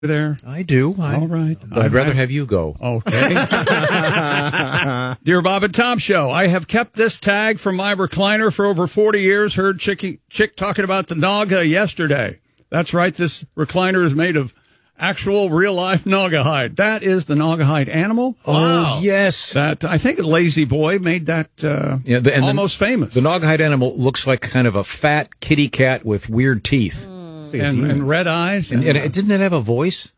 there? I do. All right. But I'd rather have you go. Okay. Dear Bob and Tom Show, I have kept this tag from my recliner for over 40 years. Heard chick talking about the Naga yesterday. That's right. This recliner is made of actual real-life Naga hide. That is the Naga hide animal. Wow. Oh, yes. That I think Lazy Boy made that almost famous. The Naga hide animal looks like kind of a fat kitty cat with weird teeth. And red eyes. And didn't it have a voice?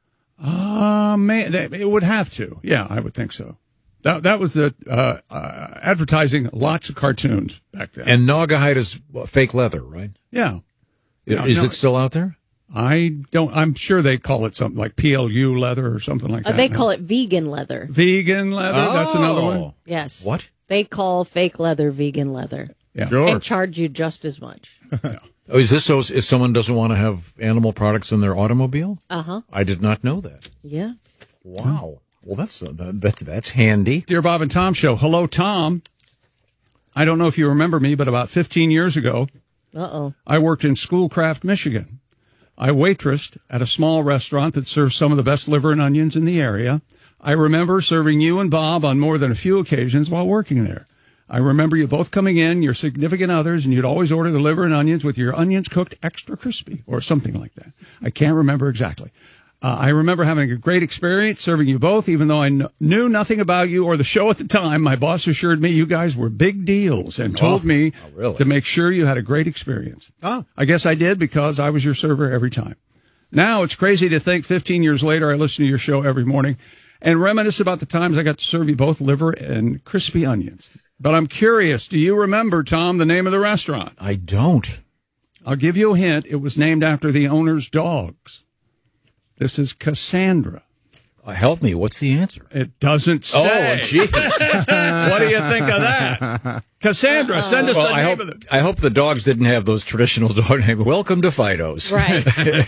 It would have to. Yeah, I would think so. That was the advertising lots of cartoons back then. And Naga hide is fake leather, right? Yeah. Is it still out there? I'm sure they call it something like PLU leather or something like that. They call it vegan leather. Vegan leather, that's another one. Yes. What? They call fake leather vegan leather. Yeah. Sure. And charge you just as much. Oh, is this so if someone doesn't want to have animal products in their automobile? Uh-huh. I did not know that. Yeah. Wow. Well, that's handy. Dear Bob and Tom Show, hello, Tom. I don't know if you remember me, but about 15 years ago, I worked in Schoolcraft, Michigan. I waitressed at a small restaurant that serves some of the best liver and onions in the area. I remember serving you and Bob on more than a few occasions while working there. I remember you both coming in, your significant others, and you'd always order the liver and onions with your onions cooked extra crispy or something like that. I can't remember exactly. I remember having a great experience serving you both, even though I knew nothing about you or the show at the time. My boss assured me you guys were big deals and told me to make sure you had a great experience. I guess I did because I was your server every time. Now it's crazy to think 15 years later I listen to your show every morning and reminisce about the times I got to serve you both liver and crispy onions. But I'm curious, do you remember, Tom, the name of the restaurant? I don't. I'll give you a hint. It was named after the owner's dogs. This is Cassandra. Help me. What's the answer? It doesn't say. Oh, jeez. What do you think of that? Cassandra, send us the name of it. I hope the dogs didn't have those traditional dog names. Welcome to Fido's. Right.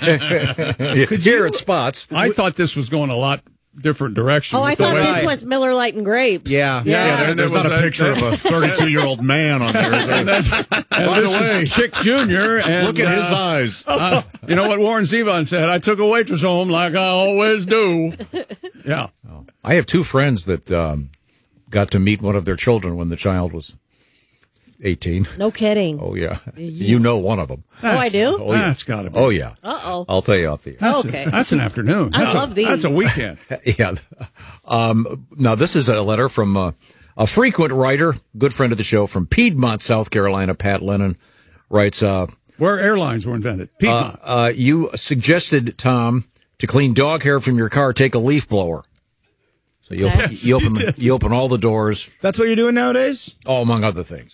Here at Spots. I thought this was going a lot different direction. Oh, I thought this was Miller Lite and Grapes. Yeah. There's not a picture of a 32-year-old man on there. And By the way, is Chick Jr. And, look at his eyes. You know what Warren Zevon said? I took a waitress home like I always do. Yeah. I have two friends that got to meet one of their children when the child was 18. No kidding. Oh, yeah. You know one of them. I do? Oh, yeah. That's got to be. Oh, yeah. Uh-oh. I'll tell you off the air. Okay. That's an afternoon. I love these. That's a weekend. Yeah. Now, this is a letter from a frequent writer, good friend of the show from Piedmont, South Carolina. Pat Lennon writes, where airlines were invented. Piedmont. You suggested, Tom, to clean dog hair from your car, take a leaf blower. So you open all the doors. That's what you're doing nowadays? Oh, among other things.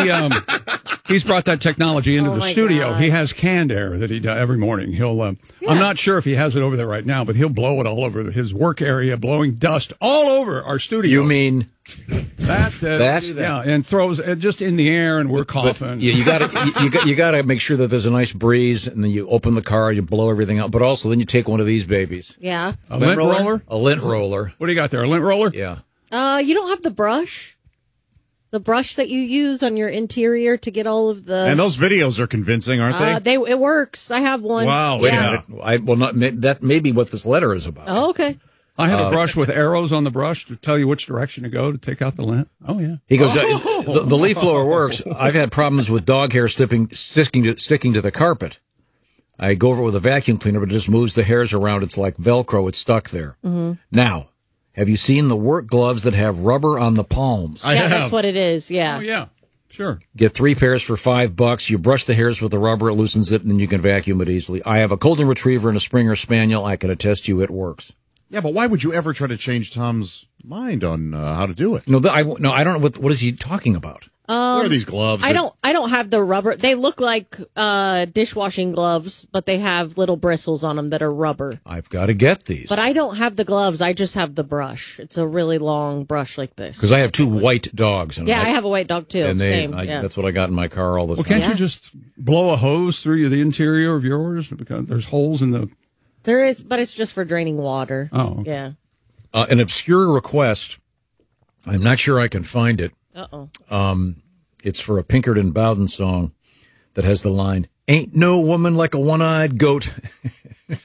He's brought that technology into the studio. God. He has canned air that he does every morning. He'll. I'm not sure if he has it over there right now, but he'll blow it all over his work area, blowing dust all over our studio. You mean that's it? That? Yeah, and throws it just in the air, and we're coughing. You got to make sure that there's a nice breeze, and then you open the car, you blow everything out. But also, then you take one of these babies. Yeah. A lint roller? A lint roller. What do you got there? A lint roller? Yeah. You don't have the brush? The brush that you use on your interior to get all of the... And those videos are convincing, aren't they? It works. I have one. Wow. Wait a minute. That may be what this letter is about. Oh, okay. I have a brush with arrows on the brush to tell you which direction to go to take out the lint. Oh, yeah. He goes, the leaf blower works. I've had problems with dog hair sticking to the carpet. I go over it with a vacuum cleaner, but it just moves the hairs around. It's like Velcro. It's stuck there. Mm-hmm. Now, have you seen the work gloves that have rubber on the palms? I have. That's what it is. Yeah. Oh, yeah. Sure. Get 3 pairs for $5. You brush the hairs with the rubber, it loosens it, and then you can vacuum it easily. I have a Golden Retriever and a Springer Spaniel. I can attest to you it works. Yeah, but why would you ever try to change Tom's mind on how to do it? No, I don't know. What is he talking about? What are these gloves? I don't have the rubber. They look like dishwashing gloves, but they have little bristles on them that are rubber. I've got to get these. But I don't have the gloves. I just have the brush. It's a really long brush like this. Because I have 2 white dogs. And I have a white dog too. And Same. that's what I got in my car all the time. Well, can't you just blow a hose through the interior of yours? Because there's holes in the... There is, but it's just for draining water. Oh. Okay. Yeah. An obscure request. I'm not sure I can find it. Uh-oh. It's for a Pinkerton Bowden song that has the line, "Ain't no woman like a one-eyed goat."